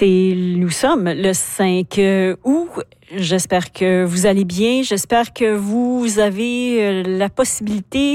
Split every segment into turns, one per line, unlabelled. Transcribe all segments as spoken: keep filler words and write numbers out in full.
C'est, nous sommes le cinq août. J'espère que vous allez bien. J'espère que vous avez la possibilité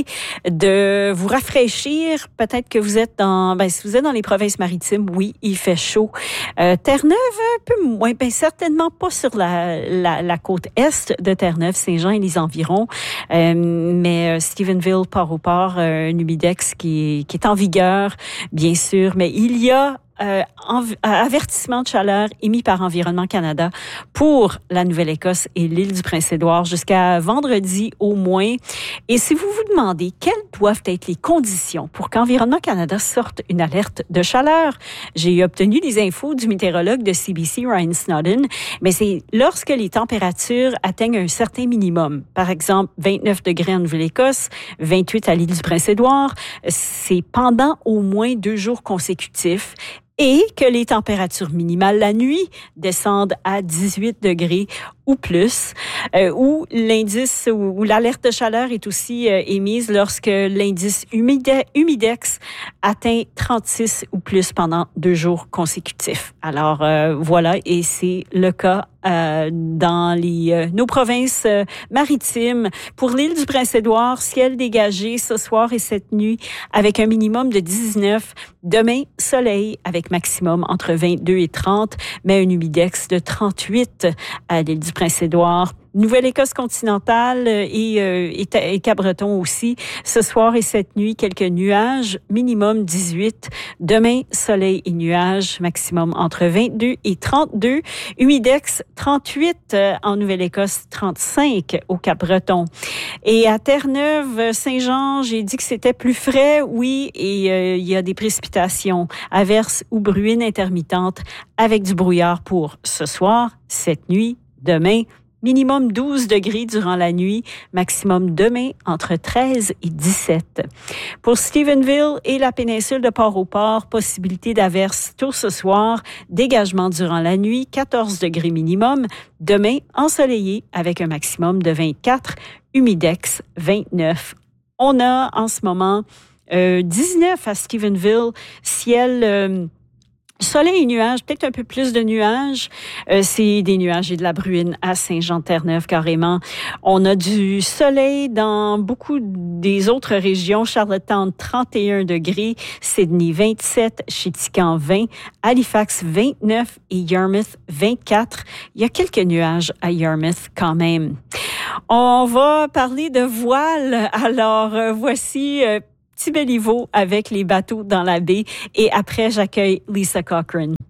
de vous rafraîchir. Peut-être que vous êtes dans, ben, si vous êtes dans les provinces maritimes, oui, il fait chaud. Euh, Terre-Neuve, un peu moins, ben, certainement pas sur la, la, la côte est de Terre-Neuve, Saint-Jean et les environs. Euh, mais Stephenville, Port-au-Port, euh, un humidex qui, qui est en vigueur, bien sûr. Mais il y a Euh, env- avertissement de chaleur émis par Environnement Canada pour la Nouvelle-Écosse et l'île du Prince-Édouard jusqu'à vendredi au moins. Et si vous vous demandez quelles doivent être les conditions pour qu'Environnement Canada sorte une alerte de chaleur, j'ai obtenu les infos du météorologue de C B C, Ryan Snowden, mais c'est lorsque les températures atteignent un certain minimum. Par exemple, vingt-neuf degrés en Nouvelle-Écosse, vingt-huit à l'île du Prince-Édouard. C'est pendant au moins deux jours consécutifs. Et que les températures minimales la nuit descendent à dix-huit degrés ou plus, euh, où l'indice ou, ou l'alerte de chaleur est aussi euh, émise lorsque l'indice humide, humidex atteint trente-six ou plus pendant deux jours consécutifs. Alors euh, voilà, et c'est le cas euh, dans les euh, nos provinces euh, maritimes. Pour l'île du Prince-Édouard, ciel dégagé ce soir et cette nuit avec un minimum de dix-neuf. Demain, soleil avec maximum entre vingt-deux et trente, mais un humidex de trente-huit à l'île du Prince-Édouard. Nouvelle-Écosse continentale et, euh, et, et Cap-Breton aussi. Ce soir et cette nuit, quelques nuages, minimum dix-huit. Demain, soleil et nuages, maximum entre vingt-deux et trente-deux. Humidex, trente-huit euh, en Nouvelle-Écosse, trente-cinq au Cap-Breton. Et à Terre-Neuve, Saint-Jean, j'ai dit que c'était plus frais, oui, et euh, il y a des précipitations, averses ou bruines intermittentes avec du brouillard pour ce soir, cette nuit, demain. Minimum douze degrés durant la nuit, maximum demain entre treize et dix-sept. Pour Stephenville et la péninsule de Port-au-Port, possibilité d'averses tôt ce soir, dégagement durant la nuit, quatorze degrés minimum. Demain, ensoleillé avec un maximum de vingt-quatre, humidex vingt-neuf. On a en ce moment euh, dix-neuf à Stephenville, ciel... Euh, Soleil et nuages, peut-être un peu plus de nuages. Euh, c'est des nuages et de la bruine à Saint-Jean-de-Terre-Neuve carrément. On a du soleil dans beaucoup des autres régions. Charlottetown, trente et un degrés. Sydney, vingt-sept. Shitikan, vingt. Halifax, vingt-neuf. Et Yarmouth, vingt-quatre. Il y a quelques nuages à Yarmouth quand même. On va parler de voile. Alors, euh, voici... Euh, Petit Béliveau avec les bateaux dans la baie. Et après, j'accueille Lisa Cochrane.